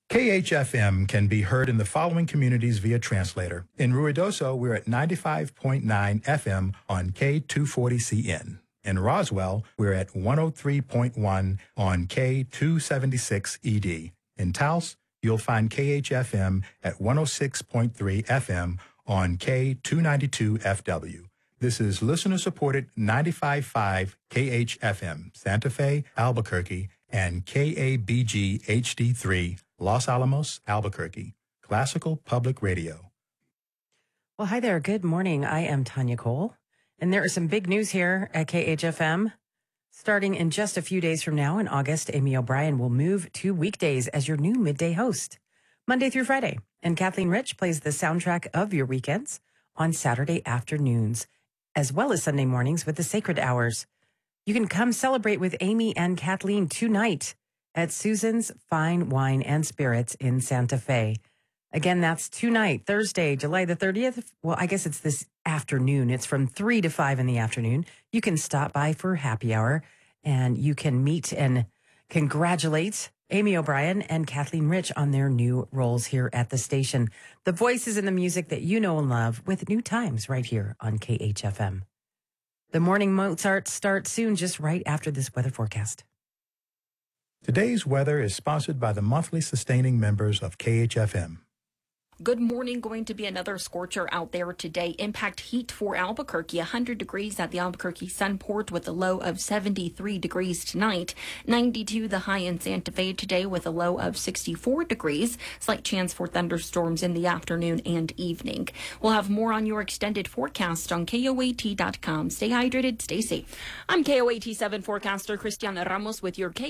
KHFM can be heard in the following communities via translator. In Ruidoso, we're at 95.9 FM on K240CN. In Roswell, we're at 103.1 on K276ED. In Taos, you'll find KHFM at 106.3 FM on K292FW. This is listener-supported 95.5 KHFM, Santa Fe, Albuquerque, and KABG HD3, Los Alamos, Albuquerque, Classical Public Radio. Well, hi there. Good morning. I am Tanya Cole, and there is some big news here at KHFM. Starting in just a few days from now in August, Amy O'Brien will move to weekdays as your new midday host, Monday through Friday. And Kathleen Rich plays the soundtrack of your weekends on Saturday afternoons, as well as Sunday mornings with the Sacred Hours. You can come celebrate with Amy and Kathleen tonight at Susan's Fine Wine and Spirits in Santa Fe. Again, that's tonight, Thursday, July the 30th. Well, I guess it's this afternoon. It's from 3 to 5 in the afternoon. You can stop by for happy hour, and you can meet and congratulate Amy O'Brien and Kathleen Rich on their new roles here at the station. The voices and the music that you know and love with new times right here on KHFM. The Morning Mozart starts soon, just right after this weather forecast. Today's weather is sponsored by the monthly sustaining members of KHFM. Good morning. Going to be another scorcher out there today. Impact heat for Albuquerque, 100 degrees at the Albuquerque Sunport with a low of 73 degrees tonight. 92 the high in Santa Fe today with a low of 64 degrees. Slight chance for thunderstorms in the afternoon and evening. We'll have more on your extended forecast on KOAT.com. Stay hydrated, stay safe. I'm KOAT 7 forecaster Cristiana Ramos with your